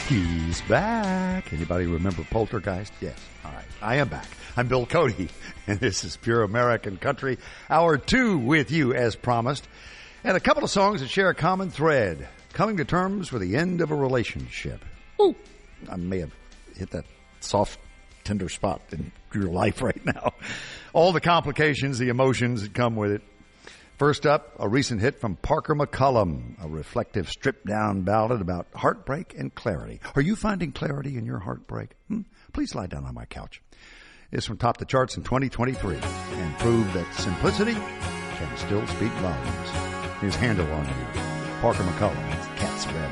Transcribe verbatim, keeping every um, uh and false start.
He's back. Anybody remember Poltergeist? Yes. All right. I am back. I'm Bill Cody, and this is Pure American Country, Hour two with you as promised. And a couple of songs that share a common thread, coming to terms with the end of a relationship. Ooh, I may have hit that soft, tender spot in your life right now. All the complications, the emotions that come with it. First up, a recent hit from Parker McCollum, a reflective stripped-down ballad about heartbreak and clarity. Are you finding clarity in your heartbreak? Hmm? Please lie down on my couch. It's from top the charts in twenty twenty-three and proved that simplicity can still speak volumes. His handle on you, Parker McCollum.